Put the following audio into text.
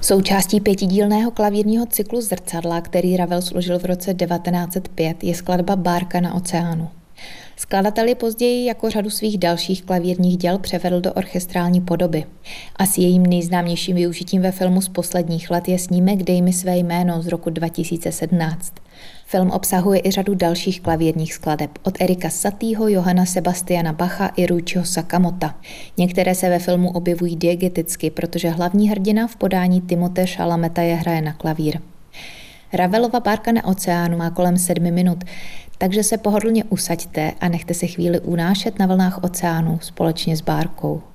Součástí pětidílného klavírního cyklu Zrcadla, který Ravel složil v roce 1905, je skladba Bárka na oceánu. Skladatel ji později jako řadu svých dalších klavírních děl převedl do orchestrální podoby. Asi jejím nejznámějším využitím ve filmu z posledních let je snímek Dej mi své jméno z roku 2017. Film obsahuje i řadu dalších klavírních skladeb od Erika Satieho, Johanna Sebastiana Bacha i Ryuichiho Sakamota. Některé se ve filmu objevují diegeticky, protože hlavní hrdina v podání Timothée Chalameta je hraje na klavír. Ravelova Bárka na oceánu má kolem 7 minut, takže se pohodlně usaďte a nechte se chvíli unášet na vlnách oceánu společně s bárkou.